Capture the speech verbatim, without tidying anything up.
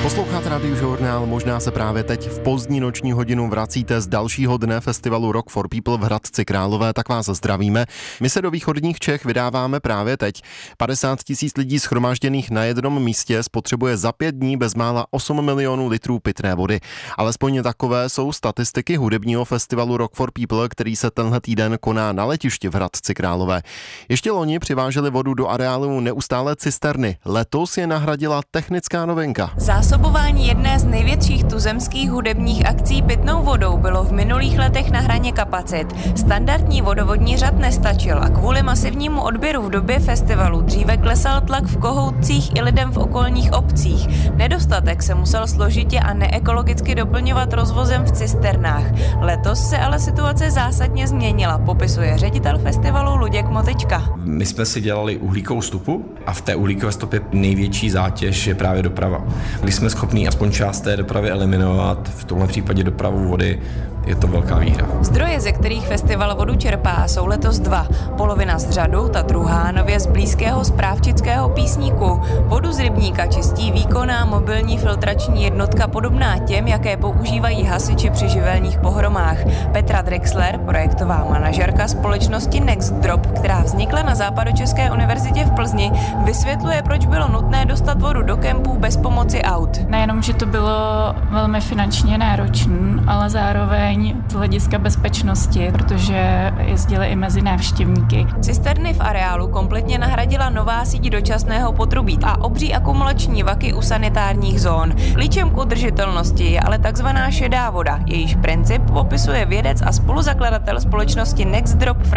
Posloucháte Radiožurnál, možná se právě teď v pozdní noční hodinu vracíte z dalšího dne festivalu Rock for People v Hradci Králové, tak vás zdravíme. My se do východních Čech vydáváme právě teď. padesát tisíc lidí shromážděných na jednom místě spotřebuje za pět dní bezmála osm milionů litrů pitné vody. Alespoň takové jsou statistiky hudebního festivalu Rock for People, který se tenhle týden koná na letišti v Hradci Králové. Ještě loni přiváželi vodu do areálu neustále cisterny. Letos je nahradila technická novinka. Zásobování jedné z největších tuzemských hudebních akcí pitnou vodou bylo v minulých letech na hraně kapacit. Standardní vodovodní řad nestačil a kvůli masivnímu odběru v době festivalu dříve klesal tlak v Kohoutcích i lidem v okolních obcích. Nedostatek se musel složitě a neekologicky doplňovat rozvozem v cisternách. Letos se ale situace zásadně změnila, popisuje ředitel festivalu Luděk Motička. My jsme si dělali uhlíkovou stopu a v té uhlíkové stopě největší zátěž je právě doprava. Když jsme schopní aspoň část té dopravy eliminovat, v tomhle případě dopravu vody, je to velká výhra. Zdroje, ze kterých festival vodu čerpá, jsou letos dva. Polovina z řadu, ta druhá nově z blízkého správčického Písníku. Vodu z rybníka čistí výkonná mobilní filtrační jednotka podobná těm, jaké používají hasiči při živelních pohromách. Petra Drexler, projektová manažerka společnosti Next Drop, která vznikla na Západočeské univerzitě v Plzni, vysvětluje, proč bylo nutné dostat vodu do kempů bez pomoci aut. Nejenom, že to bylo velmi finančně náročné, ale zároveň z hlediska bezpečnosti, protože jezdili i mezi návštěvníky. Cisterny v areálu kompletně nahradila nová síť dočasného potrubí a obří akumulační vaky u sanitárních zón. Klíčem k udržitelnosti je ale takzvaná šedá voda. Jejíž princip popisuje vědec a spoluzakladatel společnosti Next Drop